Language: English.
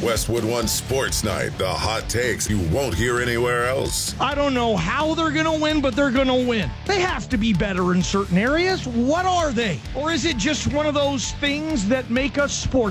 Westwood One Sports Night, the hot takes you won't hear anywhere else. I don't know how they're going to win, but they're going to win. They have to be better in certain areas. What are they? Or is it just one of those things that make us sports